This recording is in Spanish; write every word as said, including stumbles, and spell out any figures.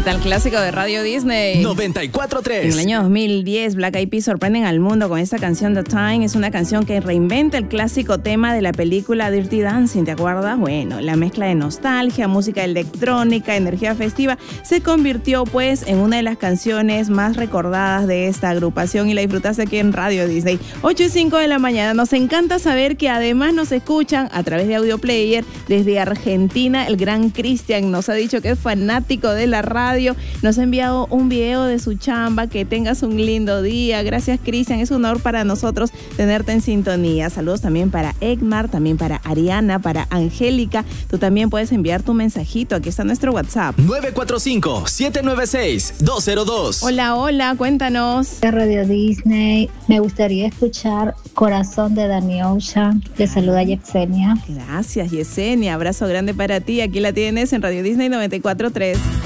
tal? Clásico de Radio Disney. noventa y cuatro punto tres. En el año dos mil diez, Black Eyed Peas sorprenden al mundo con esta canción The Time. Es una canción que reinventa el clásico tema de la película Dirty Dancing, ¿te acuerdas? Bueno, la mezcla de nostalgia, música electrónica, energía festiva, se convirtió pues en una de las canciones más recordadas de esta agrupación y la disfrutaste aquí en Radio Disney. ocho y cinco de la mañana. Nos encanta saber que además nos escuchan a través de Audio Player desde Argentina. El gran Cristian nos ha dicho que es fanático de la radio. Nos ha enviado un video de su chamba. Que tengas un lindo día. Gracias, Cristian. Es un honor para nosotros tenerte en sintonía. Saludos también para Egmar, también para Ariana, para Angélica. Tú también puedes enviar tu mensajito. Aquí está nuestro WhatsApp. nueve cuatro cinco, siete nueve seis, dos cero dos. Hola, hola, cuéntanos. De Radio Disney, me gustaría escuchar Corazón de Danny Ocean. Te saluda Yesenia. Gracias, Yesenia. Abrazo grande para ti. Aquí la tienes en Radio Disney noventa y cuatro punto tres.